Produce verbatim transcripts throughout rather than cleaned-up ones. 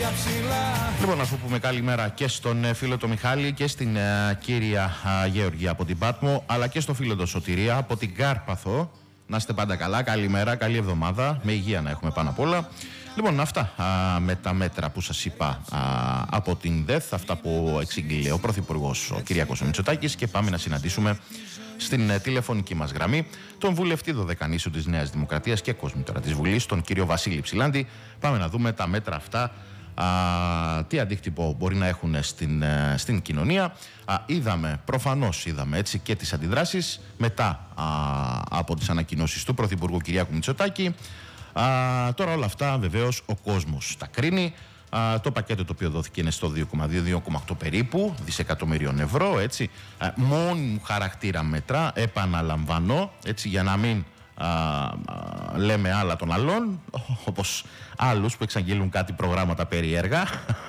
Λοιπόν, αφού πούμε καλημέρα και στον ε, φίλο το Μιχάλη και στην ε, κύρια ε, Γεωργία από την Πάτμο, αλλά και στο φίλο το Σωτηρία από την Κάρπαθο. Να είστε πάντα καλά, καλημέρα, καλή εβδομάδα, με υγεία να έχουμε πάνω απ' όλα. Λοιπόν, αυτά α, με τα μέτρα που σας είπα α, από την ΔΕΘ, αυτά που εξήγηλε ο Πρωθυπουργός ο Κυριάκος Μητσοτάκης, και πάμε να συναντήσουμε στην ε, τηλεφωνική μας γραμμή τον βουλευτή Δωδεκανήσου της Νέας Δημοκρατίας και κοσμήτωρα της Βουλής, τον κύριο Βασίλη Ψηλάντη. Πάμε να δούμε τα μέτρα αυτά, α, τι αντίκτυπο μπορεί να έχουν στην, ε, στην κοινωνία. Α, είδαμε, προφανώς είδαμε έτσι και τις αντιδράσεις μετά α, από τις ανακοινώσεις του Πρωθυπουργού Κυριάκου Μητσοτάκη. Α, τώρα όλα αυτά βεβαίως ο κόσμος τα κρίνει. Α, το πακέτο το οποίο δόθηκε είναι στο δύο κόμμα δύο με δύο κόμμα οκτώ περίπου δισεκατομμυρίων ευρώ, έτσι. Α, μόνιμου χαρακτήρα μέτρα, επαναλαμβανώ, έτσι, για να μην α, α, λέμε άλλα των άλλων, όπως άλλους που εξαγγείλουν κάτι προγράμματα περίεργα.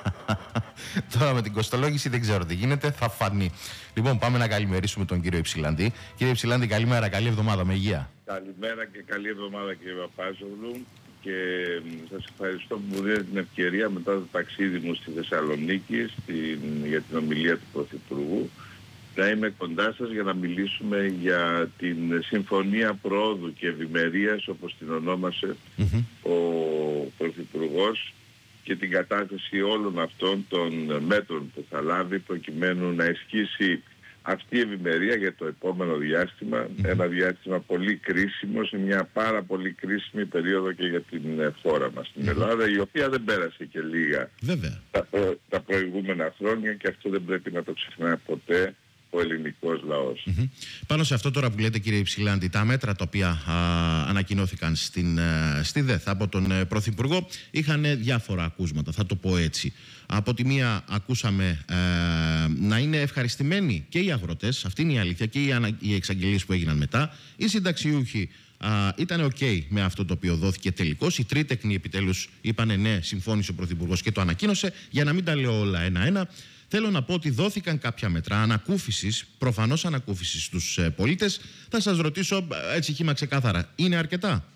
Τώρα με την κοστολόγηση δεν ξέρω τι γίνεται, θα φανεί. Λοιπόν, πάμε να καλημερίσουμε τον κύριο Υψηλάντη. Κύριε Υψηλάντη, καλημέρα, καλή εβδομάδα, με υγεία. Καλημέρα και καλή εβδομάδα, κύριε Παπάζογλου, και σας ευχαριστώ που μου δίνετε την ευκαιρία μετά το ταξίδι μου στη Θεσσαλονίκη στην, για την ομιλία του Πρωθυπουργού να είμαι κοντά σας για να μιλήσουμε για την Συμφωνία Προόδου και Ευημερίας, όπως την ονόμασε mm-hmm. ο Πρωθυπουργός, και την κατάθεση όλων αυτών των μέτρων που θα λάβει προκειμένου να ισχύσει αυτή η ευημερία για το επόμενο διάστημα, mm-hmm. ένα διάστημα πολύ κρίσιμο, σε μια πάρα πολύ κρίσιμη περίοδο και για την χώρα μας, στην mm-hmm. Ελλάδα, η οποία δεν πέρασε και λίγα τα, προ, τα προηγούμενα χρόνια, και αυτό δεν πρέπει να το ξεχνάει ποτέ ο ελληνικός λαός. Mm-hmm. Πάνω σε αυτό τώρα που λέτε, κύριε Υψηλάντη, τα μέτρα τα οποία α, ανακοινώθηκαν στην, α, στη ΔΕΘ από τον α, Πρωθυπουργό είχαν διάφορα ακούσματα, θα το πω έτσι. Από τη μία ακούσαμε α, να είναι ευχαριστημένοι και οι αγρότες, αυτή είναι η αλήθεια, και οι, ανα, οι εξαγγελίες που έγιναν μετά. Οι συνταξιούχοι α, ήταν ok με αυτό το οποίο δόθηκε τελικώς. Οι τρίτεκνοι επιτέλους είπανε ναι, συμφώνησε ο Πρωθυπουργός και το ανακοίνωσε. Για να μην τα λέω όλα ένα-ένα, θέλω να πω ότι δόθηκαν κάποια μέτρα ανακούφισης, προφανώς ανακούφισης στους ε, πολίτες. Θα σας ρωτήσω έτσι χύμα ξεκάθαρα, είναι αρκετά?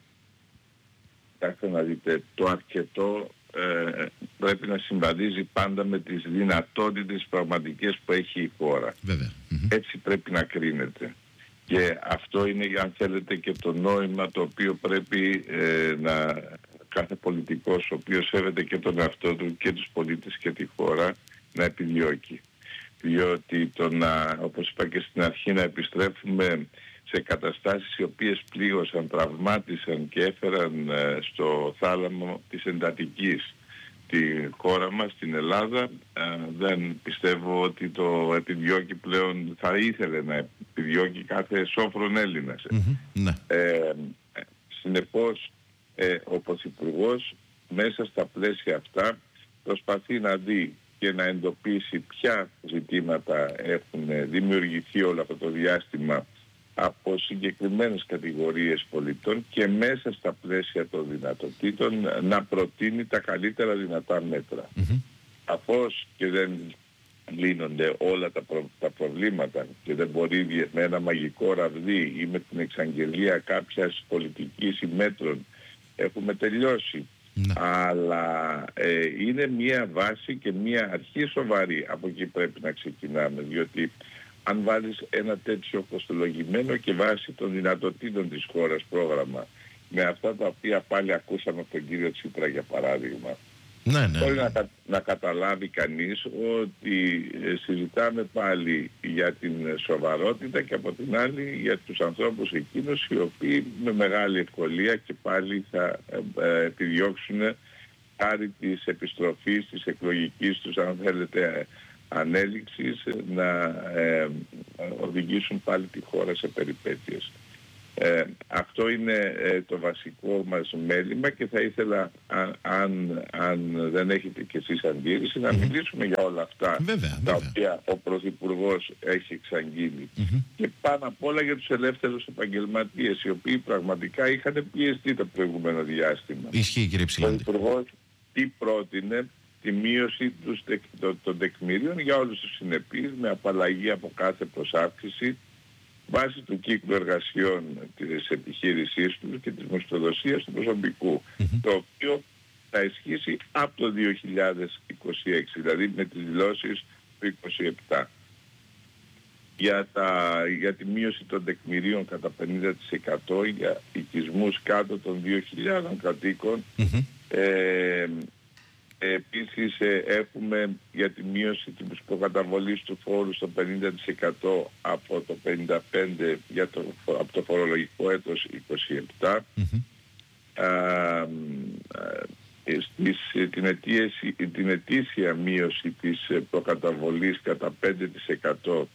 Κοιτάξτε να δείτε, το αρκετό ε, πρέπει να συμβαδίζει πάντα με τις δυνατότητες πραγματικές που έχει η χώρα. Βέβαια. Έτσι πρέπει να κρίνεται. Και αυτό είναι, αν θέλετε, και το νόημα το οποίο πρέπει ε, να κάθε πολιτικός, ο οποίος σέβεται και τον εαυτό του και τους πολίτες και τη χώρα, να επιδιώκει. Διότι το να, όπως είπα και στην αρχή, να επιστρέφουμε σε καταστάσεις οι οποίες πλήγωσαν, τραυμάτισαν και έφεραν ε, στο θάλαμο της εντατικής τη χώρα μας, την Ελλάδα, ε, δεν πιστεύω ότι το επιδιώκει πλέον, θα ήθελε να επιδιώκει κάθε σόφρον Έλληνας. Mm-hmm, ναι. ε, συνεπώς ε, ο Πρωθυπουργός μέσα στα πλαίσια αυτά προσπαθεί να δει και να εντοπίσει ποια ζητήματα έχουν δημιουργηθεί όλο αυτό το διάστημα από συγκεκριμένες κατηγορίες πολιτών, και μέσα στα πλαίσια των δυνατοτήτων να προτείνει τα καλύτερα δυνατά μέτρα. Mm-hmm. Αφώς και δεν λύνονται όλα τα, προ, τα προβλήματα και δεν μπορεί με ένα μαγικό ραβδί ή με την εξαγγελία κάποιας πολιτικής ή μέτρων έχουμε τελειώσει. Ναι. Αλλά ε, είναι μια βάση και μια αρχή σοβαρή. Από εκεί πρέπει να ξεκινάμε, διότι αν βάλεις ένα τέτοιο κοστολογημένο και βάση των δυνατοτήτων της χώρας πρόγραμμα με αυτά τα οποία πάλι ακούσαμε από τον κύριο Τσίπρα για παράδειγμα, ναι, ναι, μπορεί ναι. να, να καταλάβει κανείς ότι ε, συζητάμε πάλι για την σοβαρότητα και από την άλλη για τους ανθρώπους εκείνους οι οποίοι με μεγάλη ευκολία και πάλι θα ε, ε, επιδιώξουν χάρη της επιστροφής της εκλογικής τους, αν θέλετε, ανέλυξης, να ε, οδηγήσουν πάλι τη χώρα σε περιπέτειες. Ε, αυτό είναι ε, το βασικό μας μέλημα, και θα ήθελα, αν, αν, αν δεν έχετε κι εσείς αντίρρηση, να mm-hmm. μιλήσουμε για όλα αυτά βέβαια, τα βέβαια. οποία ο Πρωθυπουργός έχει εξαγγείλει. Mm-hmm. Και πάνω απ' όλα για τους ελεύθερους επαγγελματίες, οι οποίοι πραγματικά είχαν πιεστεί το προηγούμενο διάστημα. Ισχύει, κύριε Ψηλάντη. Ο Υπουργός τι πρότεινε? Τη μείωση των τεκμηρίων για όλους τους συνεπείς, με απαλλαγή από κάθε προσάυξηση βάσει του κύκλου εργασιών της επιχείρησής του και της μισθοδοσίας του προσωπικού, mm-hmm. το οποίο θα ισχύσει από το δύο χιλιάδες είκοσι έξι, δηλαδή με τις δηλώσεις του είκοσι επτά. Για, τα, για τη μείωση των τεκμηρίων κατά πενήντα τοις εκατό για οικισμούς κάτω των δύο χιλιάδες κατοίκων. Mm-hmm. Ε, επίσης ε, έχουμε για τη μείωση της προκαταβολής του φόρου στο πενήντα τοις εκατό από το πενήντα πέντε τοις εκατό για το, από το φορολογικό έτος είκοσι επτά. Mm-hmm. Α, α, Στις, την, αιτίαση, την ετήσια μείωση της προκαταβολής κατά πέντε τοις εκατό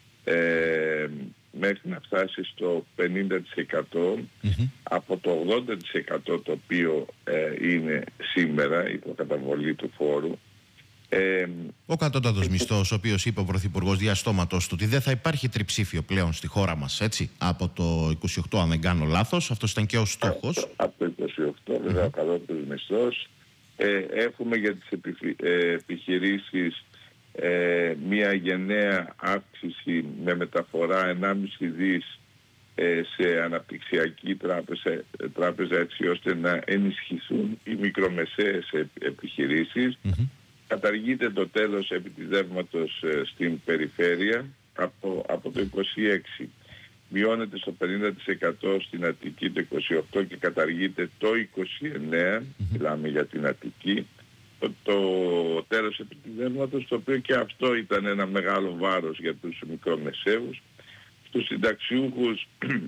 ε, μέχρι να φτάσει στο πενήντα τοις εκατό mm-hmm. από το ογδόντα τοις εκατό το οποίο ε, είναι σήμερα η προκαταβολή του φόρου. Ε, ο κατώτατος ε, μισθός, ο οποίος είπε ο Πρωθυπουργός διαστόματος του ότι δεν θα υπάρχει τριψήφιο πλέον στη χώρα μας, έτσι, από το είκοσι οκτώ αν δεν κάνω λάθος, αυτός ήταν και ο στόχος. Από, από το είκοσι οκτώ βέβαια mm-hmm. ο κατώτατος μισθός. Ε, έχουμε για τις επιφυ, ε, επιχειρήσεις ε, μια γενναία αύξηση με μεταφορά ενάμιση δις ε, σε αναπτυξιακή τράπεζα, τράπεζα έτσι ώστε να ενισχυθούν οι μικρομεσαίες επιχειρήσεις. Mm-hmm. Καταργείται το τέλος επιτιδεύματος ε, στην περιφέρεια από, από το είκοσι έξι. Μειώνεται στο πενήντα τοις εκατό στην Αττική το είκοσι οκτώ και καταργείται το είκοσι εννέα, mm-hmm. μιλάμε για την Αττική, το, το τέλος επιτιδεύματος, το οποίο και αυτό ήταν ένα μεγάλο βάρος για τους μικρομεσαίους. Στους συνταξιούχους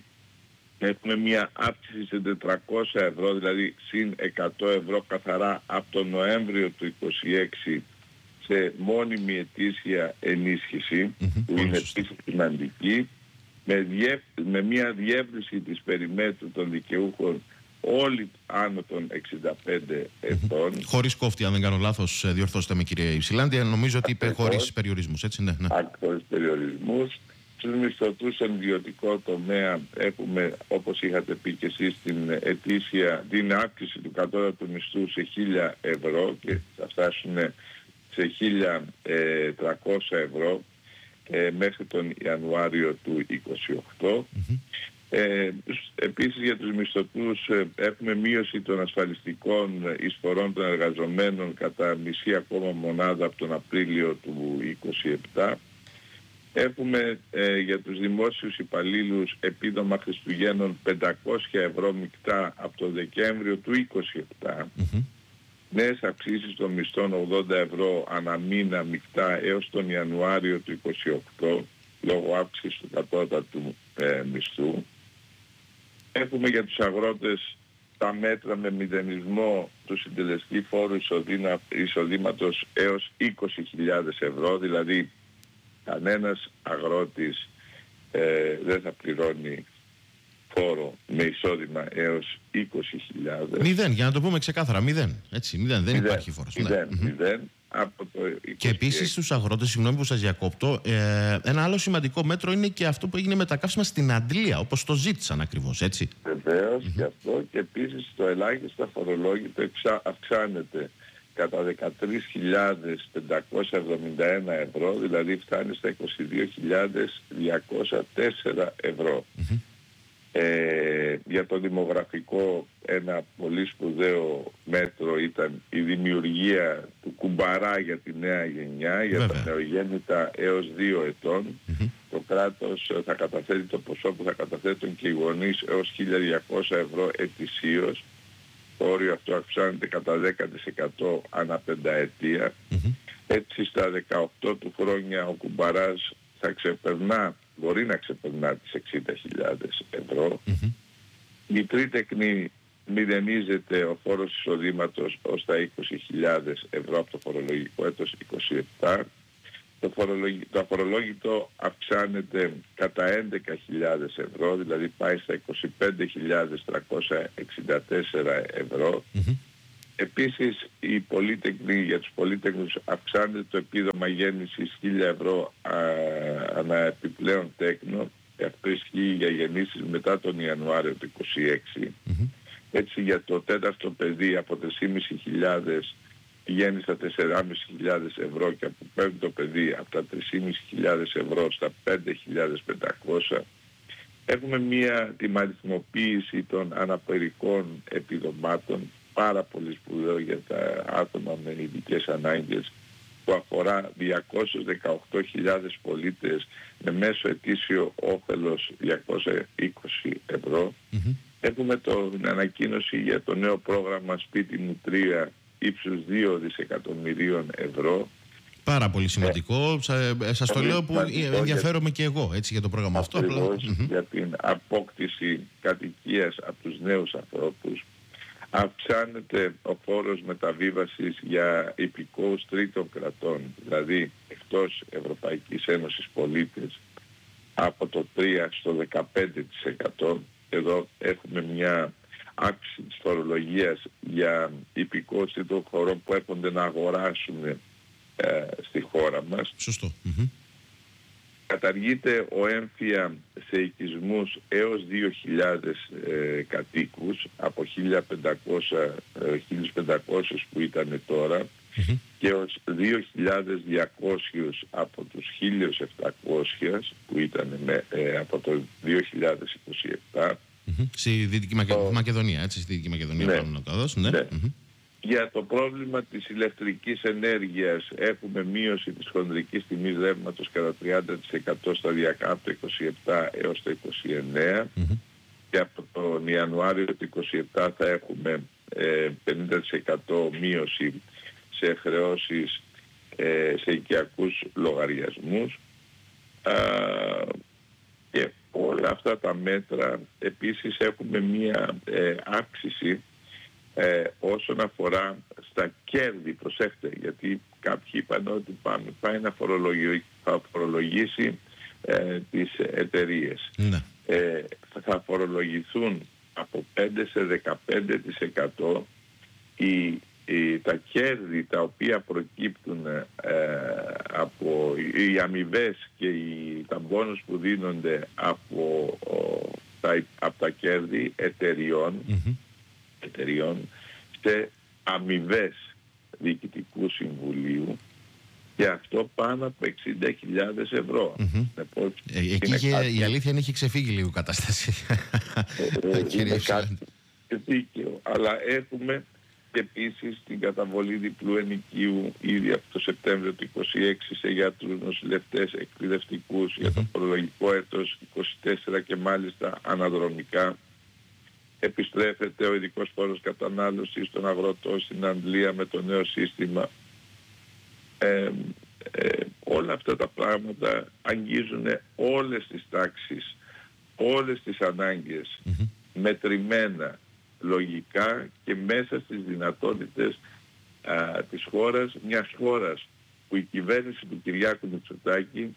έχουμε μια αύξηση σε τετρακόσια ευρώ, δηλαδή συν εκατό ευρώ καθαρά από τον Νοέμβριο του είκοσι έξι σε μόνιμη ετήσια ενίσχυση, mm-hmm. που είναι επίσης σημαντική. Με, διεύ, με μια διεύρυνση της περιμέτρου των δικαιούχων όλοι άνω των εξήντα πέντε ετών. Mm-hmm. Χωρίς κόφτη, αν δεν κάνω λάθος, διορθώστε με κύριε Υψηλάντη, νομίζω ότι είπε χωρίς περιορισμούς, έτσι, ναι. ναι. Χωρίς περιορισμούς. Στους μισθωτούς στον ιδιωτικό τομέα έχουμε, όπως είχατε πει και εσείς, την ετήσια, την αύξηση του κατώτατου μισθού σε χίλια ευρώ και θα φτάσουν σε χίλια τριακόσια ευρώ. Ε, μέχρι τον Ιανουάριο του είκοσι οκτώ. Mm-hmm. Ε, επίσης για τους μισθωτούς ε, έχουμε μείωση των ασφαλιστικών εισφορών των εργαζομένων κατά μισή ακόμα μονάδα από τον Απρίλιο του είκοσι επτά. Έχουμε ε, για τους δημόσιους υπαλλήλους επίδομα Χριστουγέννων πεντακόσια ευρώ μεικτά από τον Δεκέμβριο του είκοσι επτά. Mm-hmm. Νέες αυξήσεις των μισθών ογδόντα ευρώ ανά μήνα μεικτά έως τον Ιανουάριο του είκοσι οκτώ λόγω αύξησης του κατώτατου ε, μισθού. Έχουμε για τους αγρότες τα μέτρα με μηδενισμό του συντελεστή φόρου εισοδήμα, εισοδήματος έως είκοσι χιλιάδες ευρώ, δηλαδή κανένας αγρότης ε, δεν θα πληρώνει φόρο με εισόδημα έως είκοσι χιλιάδες. Μηδέν, για να το πούμε ξεκάθαρα, μηδέν. Έτσι, μηδέν, δεν μηδέν, υπάρχει φόρος. Μηδέν, ναι. μηδέν. Από το είκοσι έξι. Και επίσης στους αγρότες, συγγνώμη που σας διακόπτω, ε, ένα άλλο σημαντικό μέτρο είναι και αυτό που έγινε με τα καύσιμα στην Αντλία, όπως το ζήτησαν ακριβώς, έτσι. Βεβαίως, mm-hmm. και αυτό, και επίσης το ελάχιστο φορολόγητο αυξάνεται κατά δεκατρείς χιλιάδες πεντακόσια εβδομήντα ένα ευρώ, δηλαδή φτάνει στα είκοσι δύο χιλιάδες διακόσια τέσσερα ευρώ. Mm-hmm. Ε, για το δημογραφικό ένα πολύ σπουδαίο μέτρο ήταν η δημιουργία του κουμπαρά για τη νέα γενιά, για Βέβαια. τα νεογέννητα έως δύο ετών. Mm-hmm. Το κράτος θα καταθέτει το ποσό που θα καταθέτουν και οι γονείς έως χίλια διακόσια ευρώ ετησίως. Το όριο αυτό αυξάνεται κατά δέκα τοις εκατό ανά πενταετία. Mm-hmm. Έτσι στα δεκαοκτώ του χρόνια ο κουμπαράς θα ξεπερνά, μπορεί να ξεπερνά τις εξήντα χιλιάδες ευρώ. Mm-hmm. Η τρίτεκνη μηδενίζεται ο φόρος εισοδήματος ως τα είκοσι χιλιάδες ευρώ από το φορολογικό έτος είκοσι επτά. Το, φορολογι... το αφορολόγητο αυξάνεται κατά έντεκα χιλιάδες ευρώ, δηλαδή πάει στα είκοσι πέντε χιλιάδες τριακόσια εξήντα τέσσερα ευρώ. Mm-hmm. Επίσης οι πολύτεκνοι, για τους πολύτεκνους αυξάνεται το επίδομα γέννησης χίλια ευρώ α, ανά επιπλέον τέκνο. Αυτό ισχύει για γεννήσεις μετά τον Ιανουάριο του είκοσι έξι. Mm-hmm. Έτσι για το τέταρτο παιδί από τρεις χιλιάδες πεντακόσια πηγαίνει στα τέσσερις χιλιάδες πεντακόσια ευρώ και από πέμπτο παιδί από τα τρεις χιλιάδες πεντακόσια ευρώ στα πέντε χιλιάδες πεντακόσια. Έχουμε μία τιμαριθμοποίηση των αναπηρικών επιδομάτων πάρα πολύ σπουδαίο για τα άτομα με ειδικές ανάγκες, που αφορά διακόσιες δεκαοκτώ χιλιάδες πολίτες με μέσο ετήσιο όφελος διακόσια είκοσι ευρώ. Mm-hmm. Έχουμε την ανακοίνωση για το νέο πρόγραμμα Σπίτι μου τρία ύψους δύο δισεκατομμυρίων ευρώ. Πάρα πολύ σημαντικό. Ε, σας το λέω που ενδιαφέρομαι για... και εγώ έτσι, για το πρόγραμμα αυτό. Απλά... Mm-hmm. για την απόκτηση κατοικίας από τους νέους ανθρώπους. Αυξάνεται ο φόρος μεταβίβασης για υπηκόους τρίτων κρατών, δηλαδή εκτός Ευρωπαϊκής Ένωσης πολίτες, από το τρία στο δεκαπέντε τοις εκατό. Εδώ έχουμε μια αύξηση της φορολογίας για υπηκόους τρίτων χωρών που έρχονται να αγοράσουν ε, στη χώρα μας. Σωστό. Mm-hmm. Καταργείται ο έμφυα σε οικισμούς έως δύο χιλιάδες ε, κατοίκους από χίλια πεντακόσιους που ήταν τώρα mm-hmm. και ως δύο χιλιάδες διακόσιους από τους χίλια επτακόσιους που ήταν με, ε, από το δύο χιλιάδες είκοσι επτά. Mm-hmm. Στη Δυτική Μακε... oh. Μακεδονία, έτσι, στη Δυτική Μακεδονία ναι. πάνω να το δώσουν, ναι. ναι. Mm-hmm. Για το πρόβλημα της ηλεκτρικής ενέργειας έχουμε μείωση της χονδρικής τιμής ρεύματος κατά τριάντα τοις εκατό σταδιακά από το είκοσι επτά έως το είκοσι εννέα mm-hmm. και από τον Ιανουάριο του είκοσι επτά θα έχουμε ε, πενήντα τοις εκατό μείωση σε χρεώσεις ε, σε οικιακούς λογαριασμούς. Α, και όλα αυτά τα μέτρα επίσης έχουμε μία ε, αύξηση Ε, όσον αφορά στα κέρδη, προσέχτε, γιατί κάποιοι είπαν ότι πάμε, πάει να φορολογήσει, θα φορολογήσει ε, τις εταιρείες. Ναι. Ε, θα φορολογηθούν από πέντε σε δεκαπέντε τοις εκατό οι, οι, τα κέρδη τα οποία προκύπτουν ε, από οι αμοιβές και οι, τα μπόνους που δίνονται από, ο, τα, από τα κέρδη εταιριών, mm-hmm. εταιριών σε αμοιβές διοικητικού συμβουλίου, και αυτό πάνω από εξήντα χιλιάδες ευρώ. Mm-hmm. Λοιπόν, ε, εκεί και, κάτι... η αλήθεια είναι έχει ξεφύγει λίγο η κατάσταση. Ε, ε, είναι κάτι δίκαιο, αλλά έχουμε επίσης την καταβολή διπλού ενοικίου ήδη από το Σεπτέμβριο του είκοσι έξι σε γιατρούς, νοσηλευτές, εκπαιδευτικούς mm-hmm. για το προλογικό έτος είκοσι τέσσερα και μάλιστα αναδρομικά. Επιστρέφεται ο ειδικός φόρος κατανάλωσης των αγροτών στην Αγγλία με το νέο σύστημα. Ε, ε, όλα αυτά τα πράγματα αγγίζουν όλες τις τάξεις, όλες τις ανάγκες, mm-hmm. μετρημένα, λογικά και μέσα στις δυνατότητες α, της χώρας, μιας χώρας που η κυβέρνηση του Κυριάκου Μητσοτάκη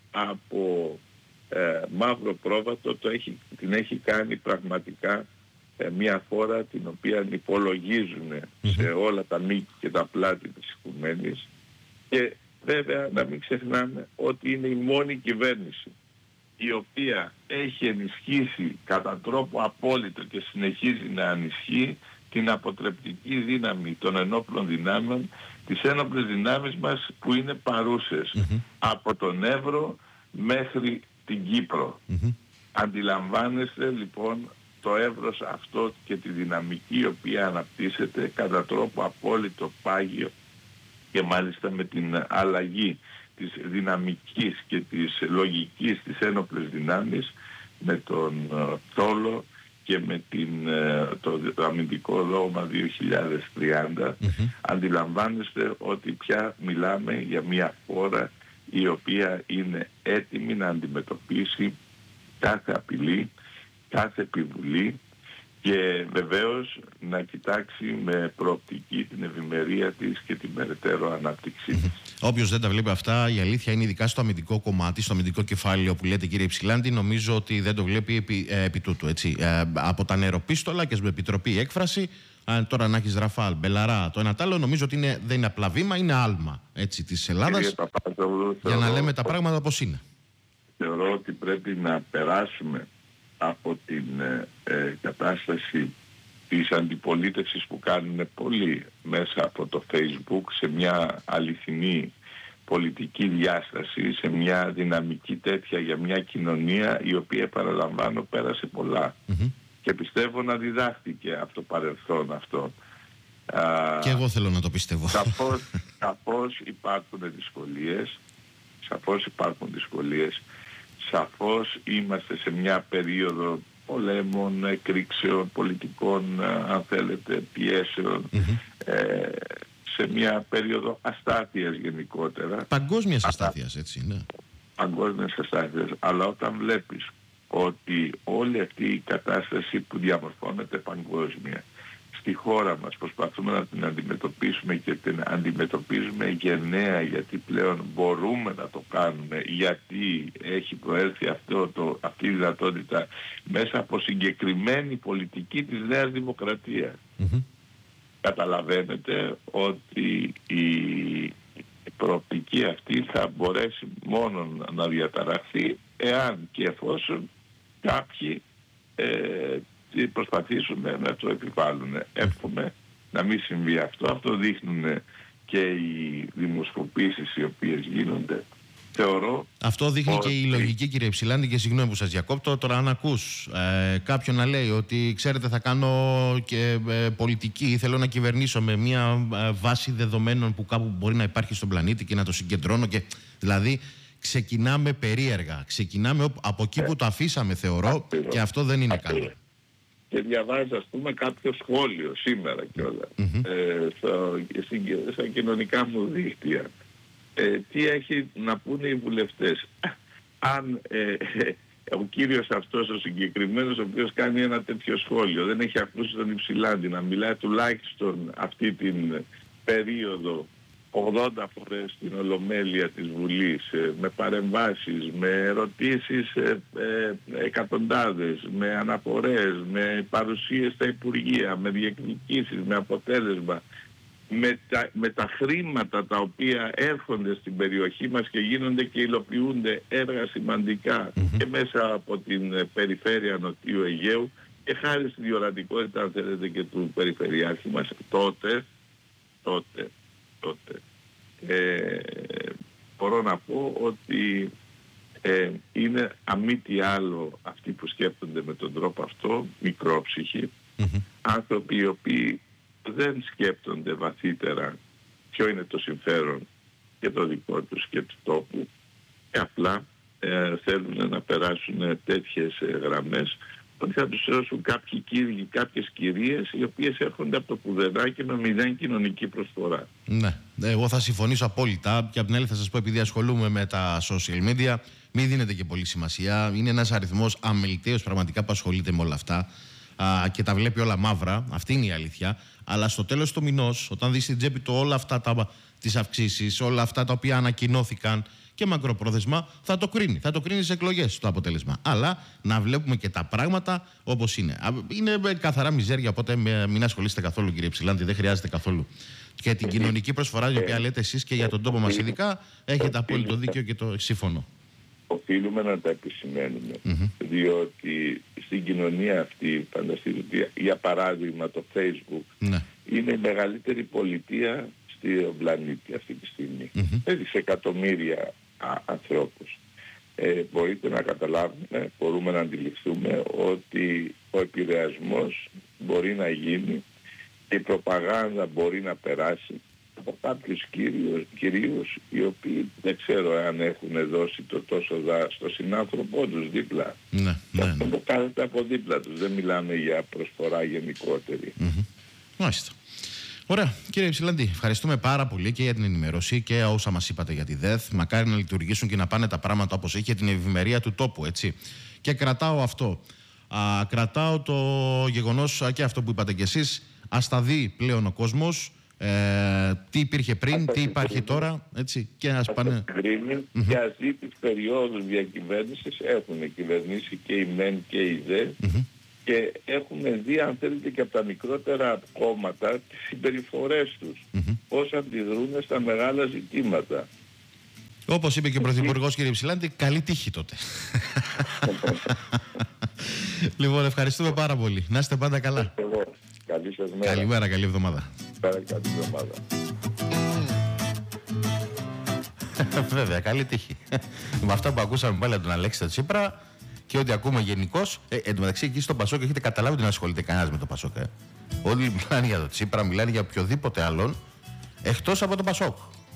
από ε, μαύρο πρόβατο το έχει, την έχει κάνει πραγματικά μια χώρα την οποία υπολογίζουν mm-hmm. σε όλα τα μήκη και τα πλάτη της οικουμένης, και βέβαια να μην ξεχνάμε ότι είναι η μόνη κυβέρνηση η οποία έχει ενισχύσει κατά τρόπο απόλυτο και συνεχίζει να ενισχύει την αποτρεπτική δύναμη των ενόπλων δυνάμεων, τις ένοπλες δυνάμεις μας που είναι παρούσες mm-hmm. από τον Εύρο μέχρι την Κύπρο. Mm-hmm. Αντιλαμβάνεστε λοιπόν το εύρος αυτό και τη δυναμική η οποία αναπτύσσεται κατά τρόπο απόλυτο πάγιο, και μάλιστα με την αλλαγή της δυναμικής και της λογικής της ένοπλες δυνάμεις, με τον Θόλο και με την, το, το αμυντικό δόγμα δύο χιλιάδες τριάντα mm-hmm. αντιλαμβάνεστε ότι πια μιλάμε για μια χώρα η οποία είναι έτοιμη να αντιμετωπίσει κάθε απειλή, κάθε επιβουλή, και βεβαίως να κοιτάξει με προοπτική την ευημερία της και την περαιτέρω ανάπτυξή της. Όποιος δεν τα βλέπει αυτά, η αλήθεια είναι, ειδικά στο αμυντικό κομμάτι, στο αμυντικό κεφάλαιο που λέτε κύριε Υψηλάντη, νομίζω ότι δεν το βλέπει επί, ε, επί τούτου. Έτσι. Ε, από τα νεροπίστολα και με επιτροπή έκφραση, ε, τώρα να έχεις Ραφάλ, Μπελαρά, το ένα τ' άλλο, νομίζω ότι είναι, δεν είναι απλά βήμα, είναι άλμα έτσι, της Ελλάδας, για να λέμε τα πράγματα όπως είναι. Θεωρώ ότι πρέπει να περάσουμε από την ε, κατάσταση της αντιπολίτευσης που κάνουν πολλοί μέσα από το Facebook σε μια αληθινή πολιτική διάσταση, σε μια δυναμική τέτοια για μια κοινωνία η οποία, παραλαμβάνω, πέρασε πολλά. Mm-hmm. Και πιστεύω να διδάχτηκε από το παρελθόν αυτό. Και εγώ θέλω να το πιστεύω. Σαφώς, σαφώς υπάρχουν δυσκολίες, σαφώς υπάρχουν δυσκολίες, σαφώς είμαστε σε μια περίοδο πολέμων, εκρήξεων, πολιτικών, αν θέλετε, πιέσεων, mm-hmm. ε, σε μια περίοδο αστάθειας γενικότερα. Παγκόσμιας αστάθειας, έτσι, ναι. Παγκόσμιας αστάθειας, αλλά όταν βλέπεις ότι όλη αυτή η κατάσταση που διαμορφώνεται παγκόσμια στη χώρα μας προσπαθούμε να την αντιμετωπίσουμε και την αντιμετωπίζουμε γενναία, γιατί πλέον μπορούμε να το κάνουμε, γιατί έχει προέλθει αυτό το, αυτή η δυνατότητα μέσα από συγκεκριμένη πολιτική της Νέας Δημοκρατίας. Mm-hmm. Καταλαβαίνετε ότι η προοπτική αυτή θα μπορέσει μόνο να διαταραχθεί εάν και εφόσον κάποιοι ε, προσπαθήσουμε να το επιβάλλουν. Εύχομαι να μην συμβεί αυτό. Αυτό δείχνουν και οι δημοσκοπήσεις οι οποίες γίνονται. Θεωρώ αυτό δείχνει ότι... και η λογική, κύριε Υψηλάντη, και συγγνώμη που σας διακόπτω. Τώρα αν ακούς ε, κάποιον να λέει ότι ξέρετε θα κάνω και ε, πολιτική, θέλω να κυβερνήσω με μια ε, βάση δεδομένων που κάπου μπορεί να υπάρχει στον πλανήτη και να το συγκεντρώνω, και δηλαδή ξεκινάμε περίεργα. Ξεκινάμε από εκεί που το αφήσαμε, θεωρώ, και αυτό δεν είναι καλό. Και διαβάζω, ας πούμε, κάποιο σχόλιο σήμερα κιόλας mm-hmm. ε, στο, στα κοινωνικά μου δίκτυα. Ε, τι έχει να πούνε οι βουλευτές. Αν ε, ε, ο κύριος αυτός ο συγκεκριμένος, ο οποίος κάνει ένα τέτοιο σχόλιο, δεν έχει ακούσει τον Υψηλάντη να μιλάει τουλάχιστον αυτή την περίοδο ογδόντα φορές στην Ολομέλεια της Βουλής, ε, με παρεμβάσεις, με ερωτήσεις ε, ε, εκατοντάδες, με αναφορές, με παρουσίες στα Υπουργεία, με διεκδικήσεις, με αποτέλεσμα, με τα, με τα χρήματα τα οποία έρχονται στην περιοχή μας και γίνονται και υλοποιούνται έργα σημαντικά mm-hmm. και μέσα από την ε, περιφέρεια Νοτιού Αιγαίου και χάρη στη διορατικότητα, αν θέλετε, και του περιφερειάρχη μας, τότε, τότε τότε. Ε, μπορώ να πω ότι ε, είναι αμή τι άλλο αυτοί που σκέπτονται με τον τρόπο αυτό, μικρόψυχοι, mm-hmm. άνθρωποι οι οποίοι δεν σκέπτονται βαθύτερα ποιο είναι το συμφέρον και το δικό τους και του τόπου, και απλά ε, θέλουν να περάσουν τέτοιες ε, γραμμές ότι θα τους δώσουν κάποιοι κύριοι, κάποιες κυρίες οι οποίες έρχονται από το πουδενά και με μηδέν κοινωνική προσφορά. Ναι, εγώ θα συμφωνήσω απόλυτα, και από την άλλη θα σας πω, επειδή ασχολούμαι με τα social media, μην δίνετε και πολύ σημασία. Είναι ένας αριθμός αμεληταίος πραγματικά που ασχολείται με όλα αυτά α, και τα βλέπει όλα μαύρα. Αυτή είναι η αλήθεια. Αλλά στο τέλος του μηνός, όταν δεις στην τσέπη του όλα αυτά τα, τις αυξήσεις, όλα αυτά τα οποία ανακοινώθηκαν και μακροπρόθεσμα, θα το κρίνει. Θα το κρίνει στις εκλογές το αποτέλεσμα. Αλλά να βλέπουμε και τα πράγματα όπως είναι. Είναι καθαρά μιζέρια, οπότε μην ασχολείστε καθόλου, κύριε Υψηλάντη, δεν χρειάζεται καθόλου. Και την κοινωνική προσφορά, η οποία λέτε εσείς και για τον τόπο μας ειδικά, έχετε απόλυτο δίκιο και το σύμφωνο. Οφείλουμε να τα επισημαίνουμε, mm-hmm. διότι στην κοινωνία αυτή, φανταστείτε, για παράδειγμα το Facebook, ναι. είναι η μεγαλύτερη πολιτεία στον πλανήτη αυτή τη στιγμή. Mm-hmm. Με δισεκατομμύρια ανθρώπους. Ε, μπορείτε να καταλάβουμε, μπορούμε να αντιληφθούμε ότι ο επηρεασμός μπορεί να γίνει και η προπαγάνδα μπορεί να περάσει από κάποιους κυρίους, κυρίους οι οποίοι δεν ξέρω αν έχουν δώσει το τόσο δά στο συνάνθρωπό τους δίπλα. Ναι, ναι, ναι. Το κάνετε από δίπλα τους. Δεν μιλάμε για προσφορά γενικότερη. Mm-hmm. Μάλιστα. Ωραία. Κύριε Υψηλάντη, ευχαριστούμε πάρα πολύ και για την ενημέρωση και όσα μας είπατε για τη ΔΕΘ. Μακάρι να λειτουργήσουν και να πάνε τα πράγματα όπως έχει, για την ευημερία του τόπου, έτσι. Και κρατάω αυτό. Α, κρατάω το γεγονός και αυτό που είπατε κι εσείς. Ας τα δει πλέον ο κόσμος. Ε, τι υπήρχε πριν, τι υπάρχει τώρα, έτσι, και ας πάνε... Mm-hmm. Και ας δει τις περιόδους διακυβέρνησης, έχουν κυβερνήσει και η ΜΕΝ και η ΔΕ, mm-hmm. και έχουμε δει, αν θέλετε, και από τα μικρότερα κόμματα τις συμπεριφορές τους, mm-hmm. πώς αντιδρούν στα μεγάλα ζητήματα. Όπως είπε και ο Πρωθυπουργός, κύριε Υψηλάντη, καλή τύχη τότε. Λοιπόν, ευχαριστούμε πάρα πολύ. Να είστε πάντα καλά. Καλή σας μέρα. Καλημέρα, καλή εβδομάδα. Καλή εβδομάδα. Βέβαια, καλή τύχη. Με αυτά που ακούσαμε πάλι από τον Αλέξη Τσίπρα, και ό,τι ακούμε γενικώς. Ε, εν τω μεταξύ, εκεί στο Πασόκ έχετε καταλάβει ότι δεν ασχολείται κανένας με το Πασόκ. Ε. Όλοι μιλάνε για το Τσίπρα, μιλάνε για οποιοδήποτε άλλον εκτός από το Πασόκ.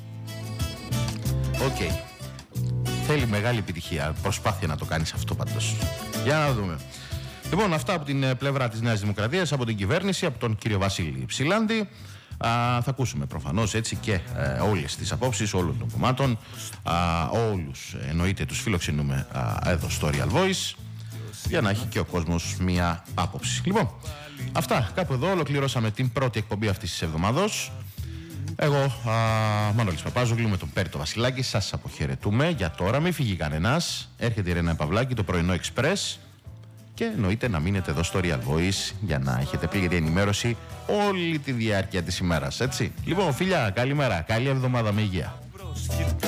Οκ. Okay. Θέλει μεγάλη επιτυχία. Προσπάθεια να το κάνεις αυτό πάντως. Για να δούμε. Λοιπόν, αυτά από την πλευρά της Νέας Δημοκρατίας, από την κυβέρνηση, από τον κύριο Βασίλη Ψηλάντη. Α, θα ακούσουμε προφανώς έτσι και ε, όλες τις απόψεις όλων των κομμάτων. Α, όλους εννοείται τους φιλοξενούμε α, εδώ στο Real Voice για να έχει και ο κόσμος μία άποψη. Λοιπόν, αυτά κάπου εδώ ολοκληρώσαμε την πρώτη εκπομπή αυτής της εβδομάδος. Εγώ, α, Μανώλης Παπάζογλου με τον Πέρτο Βασιλάκη, σας αποχαιρετούμε για τώρα. Μην φύγει κανένας. Έρχεται η Ρένα Παυλάκη, το πρωινό Express. Και εννοείται να μείνετε εδώ στο Real Voice για να έχετε πλήρη ενημέρωση όλη τη διάρκεια της ημέρας, έτσι. Λοιπόν, φιλιά, καλημέρα, καλή εβδομάδα με υγεία.